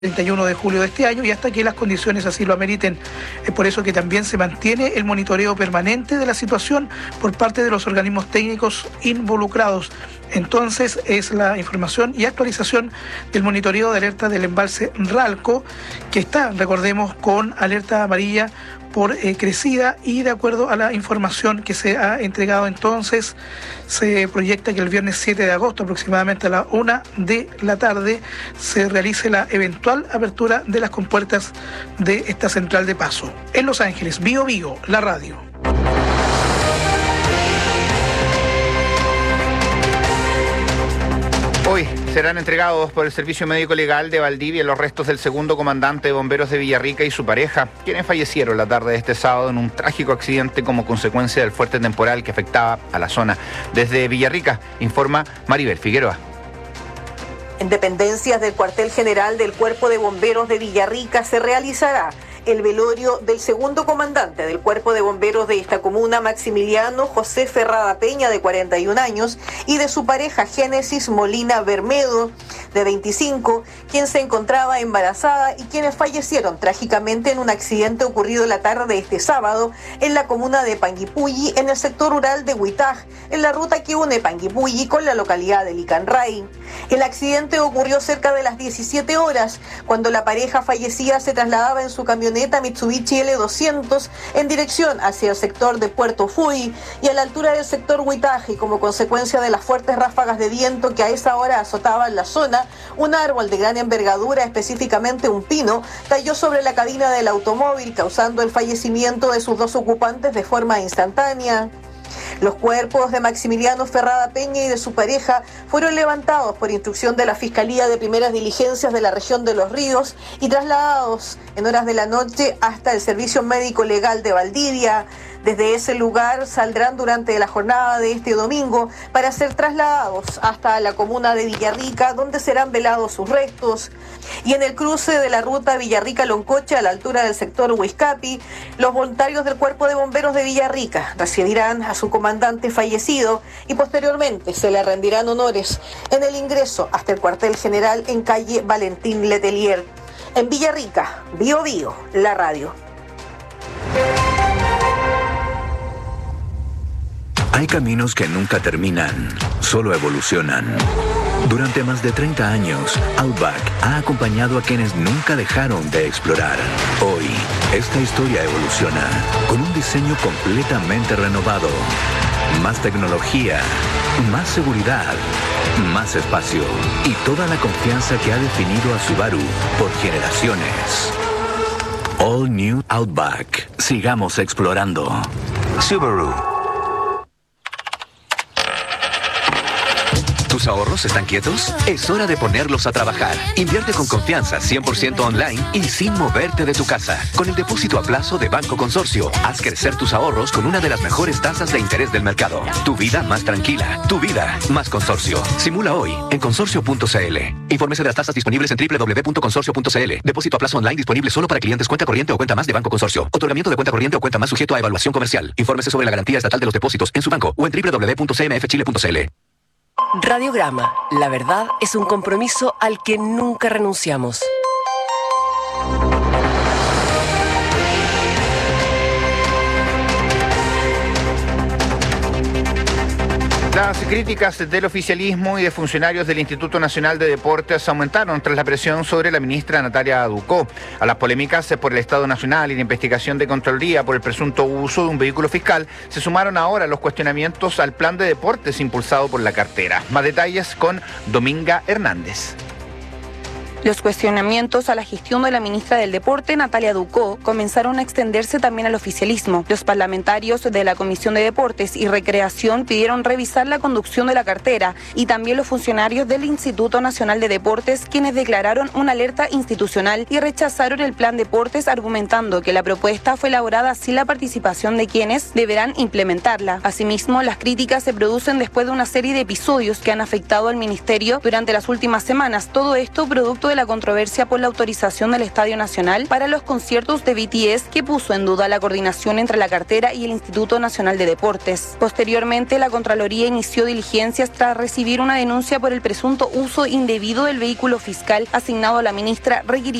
31 de julio de este año y hasta que las condiciones así lo ameriten. Es por eso que también se mantiene el monitoreo permanente de la situación por parte de los organismos técnicos involucrados. Entonces es la información y actualización del monitoreo de alerta del embalse Ralco, que está, recordemos, con alerta amarilla por crecida, y de acuerdo a la información que se ha entregado entonces, se proyecta que el viernes 7 de agosto, aproximadamente a la 1 de la tarde, se realice la eventual apertura de las compuertas de esta central de paso. En Los Ángeles, Bio Bio, la radio. Hoy serán entregados por el Servicio Médico Legal de Valdivia los restos del segundo comandante de bomberos de Villarrica y su pareja, quienes fallecieron la tarde de este sábado en un trágico accidente como consecuencia del fuerte temporal que afectaba a la zona. Desde Villarrica, informa Maribel Figueroa. En dependencias del cuartel general del Cuerpo de Bomberos de Villarrica se realizará el velorio del segundo comandante del Cuerpo de Bomberos de esta comuna, Maximiliano José Ferrada Peña, de 41 años, y de su pareja Génesis Molina Bermedo, de 25, quien se encontraba embarazada y quienes fallecieron trágicamente en un accidente ocurrido la tarde de este sábado en la comuna de Panguipulli, en el sector rural de Huitaj, en la ruta que une Panguipulli con la localidad de Licanray. El accidente ocurrió cerca de las 17 horas, cuando la pareja fallecida se trasladaba en su camioneta Mitsubishi L200 en dirección hacia el sector de Puerto Fui y a la altura del sector Huitaj, y como consecuencia de las fuertes ráfagas de viento que a esa hora azotaban la zona, un árbol de gran envergadura, específicamente un pino, cayó sobre la cabina del automóvil, causando el fallecimiento de sus dos ocupantes de forma instantánea. Los cuerpos de Maximiliano Ferrada Peña y de su pareja fueron levantados por instrucción de la Fiscalía de Primeras Diligencias de la región de Los Ríos y trasladados en horas de la noche hasta el Servicio Médico Legal de Valdivia. Desde ese lugar saldrán durante la jornada de este domingo para ser trasladados hasta la comuna de Villarrica, donde serán velados sus restos. Y en el cruce de la ruta Villarrica-Loncocha, a la altura del sector Huizcapi, los voluntarios del Cuerpo de Bomberos de Villarrica recibirán a su comandante fallecido y posteriormente se le rendirán honores en el ingreso hasta el cuartel general en calle Valentín Letelier. En Villarrica, Bio Bio, la radio. Hay caminos que nunca terminan, solo evolucionan. Durante más de 30 años, Outback ha acompañado a quienes nunca dejaron de explorar. Hoy, esta historia evoluciona con un diseño completamente renovado. Más tecnología, más seguridad, más espacio y toda la confianza que ha definido a Subaru por generaciones. All New Outback. Sigamos explorando. Subaru. ¿Tus ahorros están quietos? Es hora de ponerlos a trabajar. Invierte con confianza, 100% online y sin moverte de tu casa. Con el depósito a plazo de Banco Consorcio, haz crecer tus ahorros con una de las mejores tasas de interés del mercado. Tu vida más tranquila. Tu vida más Consorcio. Simula hoy en consorcio.cl. Infórmese de las tasas disponibles en www.consorcio.cl. Depósito a plazo online disponible solo para clientes cuenta corriente o cuenta más de Banco Consorcio. Otorgamiento de cuenta corriente o cuenta más sujeto a evaluación comercial. Infórmese sobre la garantía estatal de los depósitos en su banco o en www.cmfchile.cl. Radiograma. La verdad es un compromiso al que nunca renunciamos. Las críticas del oficialismo y de funcionarios del Instituto Nacional de Deportes aumentaron tras la presión sobre la ministra Natalia Ducó. A las polémicas por el Estado Nacional y la investigación de Contraloría por el presunto uso de un vehículo fiscal, se sumaron ahora los cuestionamientos al plan de deportes impulsado por la cartera. Más detalles con Dominga Hernández. Los cuestionamientos a la gestión de la ministra del Deporte, Natalia Ducó, comenzaron a extenderse también al oficialismo. Los parlamentarios de la Comisión de Deportes y Recreación pidieron revisar la conducción de la cartera y también los funcionarios del Instituto Nacional de Deportes, quienes declararon una alerta institucional y rechazaron el plan deportes, argumentando que la propuesta fue elaborada sin la participación de quienes deberán implementarla. Asimismo, las críticas se producen después de una serie de episodios que han afectado al ministerio durante las últimas semanas. Todo esto producto de la controversia por la autorización del Estadio Nacional para los conciertos de BTS, que puso en duda la coordinación entre la cartera y el Instituto Nacional de Deportes. Posteriormente, la Contraloría inició diligencias tras recibir una denuncia por el presunto uso indebido del vehículo fiscal asignado a la ministra, requiriendo